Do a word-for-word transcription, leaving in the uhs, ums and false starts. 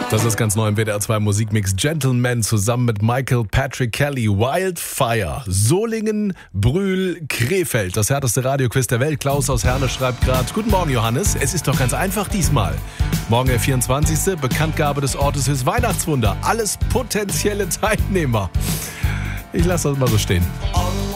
Das ist ganz neu im W D R zwei Musikmix. Gentleman zusammen mit Michael Patrick Kelly. Wildfire. Solingen, Brühl, Krefeld. Das härteste Radioquiz der Welt. Klaus aus Herne schreibt gerade: Guten Morgen, Johannes. Es ist doch ganz einfach diesmal. Morgen der vierundzwanzigste Bekanntgabe des Ortes ist Weihnachtswunder. Alles potenzielle Teilnehmer. Ich lasse das mal so stehen.